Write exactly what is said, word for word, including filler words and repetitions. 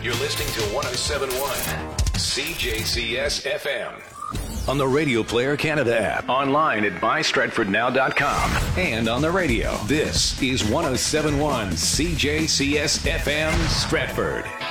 You're listening to one oh seven point one C J C S F M. On the Radio Player Canada app, online at my stratford now dot com, and on the radio. This is one oh seven point one C J C S F M Stratford.